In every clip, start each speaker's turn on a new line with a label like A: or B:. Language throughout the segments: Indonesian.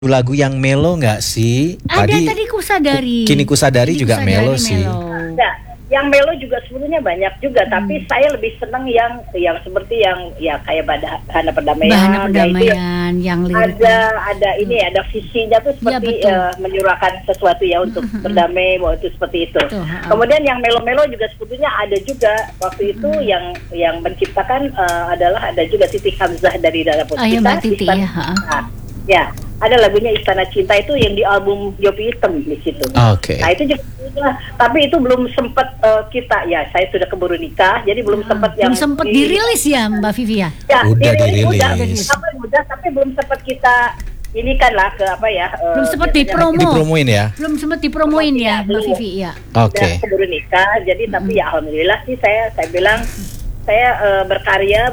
A: lagu yang melo nggak sih?
B: Tadi Kusadari.
A: Kini Kusadari juga melo sih.
C: Nah, yang melo juga sebenarnya banyak juga, tapi saya lebih senang yang seperti yang ya kayak Bahana Perdamaian.
B: Bahana Perdamaian yang
C: ada visinya tuh seperti menyuarakan sesuatu ya untuk berdamai, bahwa itu seperti itu. Kemudian yang melo-melo juga sebetulnya ada juga waktu itu yang menciptakan ada juga Titi Hamzah dari Dara Puspita.
B: Titi
C: ya, ada lagunya Istana Cinta itu yang di album Jopi Hitam di situ.
A: Oke.
C: Nah itu juga, tapi itu belum sempat kita ya. Saya sudah keburu nikah, jadi belum sempat
B: dirilis ya Mbak Vivi ya.
C: Ya,
A: udah dirilis.
C: Udah, tapi belum sempat kita ini kan lah ke apa ya?
B: Belum sempat
A: dipromoin ya.
B: Belum sempat dipromoin ya Mbak Vivi ya.
A: Oke.
C: Keburu nikah, jadi tapi ya alhamdulillah sih saya bilang. Saya berkarya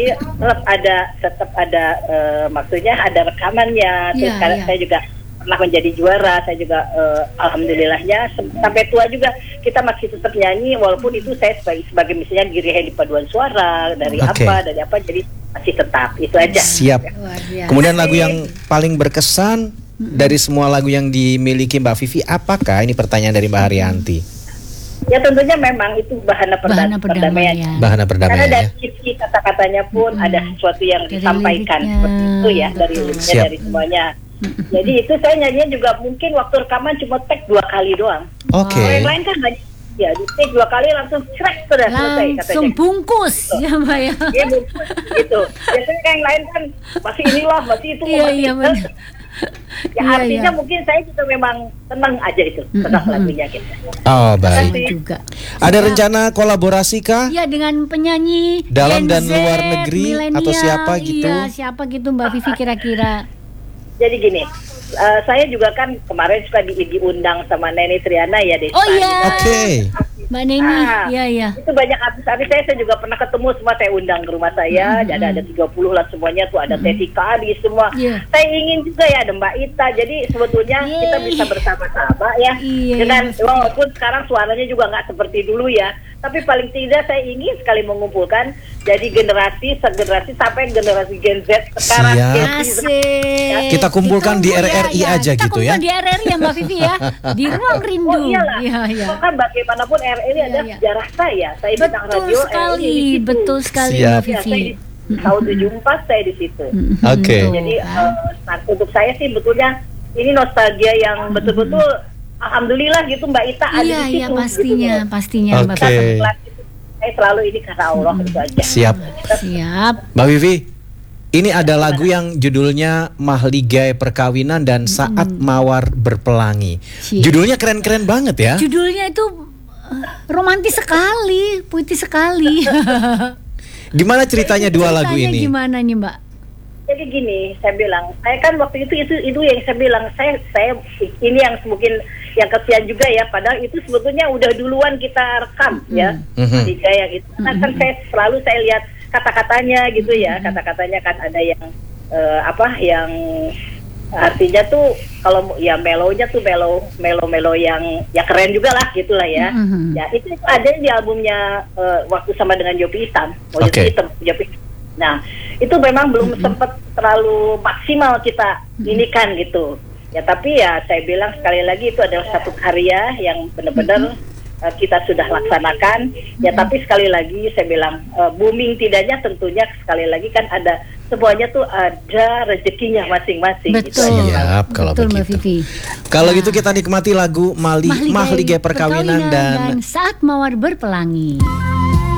C: tetap ada maksudnya ada rekamannya. Terus saya juga pernah menjadi juara. Saya juga alhamdulillahnya sampai tua juga kita masih tetap nyanyi, walaupun itu saya sebagai misalnya di paduan suara dari apa jadi masih tetap itu aja.
A: Siap. Kemudian lagu yang paling berkesan dari semua lagu yang dimiliki Mbak Vivi, apakah? Ini pertanyaan dari Mbak Haryanti.
C: Ya tentunya memang itu Bahana Perdamaian.
A: Bahana Perdamaian.
C: Karena dari sisi kata-katanya pun ada sesuatu yang disampaikan seperti itu ya, dari liriknya, dari semuanya. Jadi itu saya nyanyinya juga mungkin waktu rekaman cuma take 2 kali doang.
A: Oke.
C: Yang lain kan banyak. Ya, di take 2 kali langsung selesai katanya.
B: Langsung bungkus ya Mbak ya.
C: Iya bungkus gitu. Biasanya yang lain kan masih inilah, masih itu.
B: Iya benar.
C: Ya artinya mungkin saya juga memang senang aja itu tentang lagunya gitu.
A: Oh baik.
B: Juga.
A: Ada rencana kolaborasi kah?
B: Ya dengan penyanyi
A: dalam dan
B: Z,
A: luar negeri atau siapa gitu?
B: Iya siapa gitu Mbak Vivi kira-kira.
C: Jadi gini, saya juga kan kemarin suka diundang sama Neni Triana ya Desa.
B: Oh iya.
A: Oke.
B: Mbak Neni, iya.
C: Itu banyak artis-artis saya juga pernah ketemu, semua saya undang ke rumah saya. Ada 30 lah semuanya tuh, ada Teti Kadi semua. Saya ingin juga ya ada Mbak Ita. Jadi sebetulnya kita bisa bersama-sama ya. Dengan walaupun sekarang suaranya juga nggak seperti dulu ya. Tapi paling tidak saya ingin sekali mengumpulkan jadi generasi sampai generasi Gen Z sekarang.
B: Asik.
A: Kita kumpulkan di RRI aja gitu ya.
B: Kita kumpulkan di RRI ya Mbak Vivi ya. Di Ruang Rindu.
C: Oh iyalah. Kan bagaimanapun RRI adalah sejarah saya. Saya bintang radio RRI.
B: Betul sekali Mbak Vivi.
C: Tahun 74 saya di situ.
A: Oke.
C: Jadi untuk saya sih betulnya ini nostalgia yang betul-betul alhamdulillah gitu Mbak Ita ada di situ.
B: Iya pastinya Mbak
A: Vivi.
C: Saya selalu ini karena Allah itu aja.
A: Siap. Mbak Vivi, ini ada lagu yang judulnya Mahligai Perkawinan dan Saat Mawar Berpelangi. Judulnya keren-keren banget ya.
B: Judulnya itu romantis sekali, puitis sekali.
A: Gimana ceritanya dua lagu ini?
B: Gimana nih Mbak?
C: Jadi gini, saya bilang, saya kan waktu itu yang saya bilang, saya ini yang mungkin yang kesian juga ya, padahal itu sebetulnya udah duluan kita rekam ya, tiga yang itu. Nah, kan saya lihat kata-katanya gitu ya, kata-katanya kan ada yang yang artinya tuh kalau ya melonya tuh melo yang ya keren juga lah gitulah ya. Ya itu ada di albumnya waktu sama dengan Jopi Hitam, Jopi. Nah, itu memang belum sempat terlalu maksimal kita inikan gitu. Ya, tapi ya saya bilang sekali lagi itu adalah satu karya yang benar-benar kita sudah laksanakan. Ya, tapi sekali lagi saya bilang booming tidaknya tentunya sekali lagi kan ada semuanya tuh ada rezekinya masing-masing.
B: Betul.
A: Siap kalau begitu. Kalau gitu kita nikmati lagu Mahligai Perkawinan dan
B: Saat Mawar Berpelangi.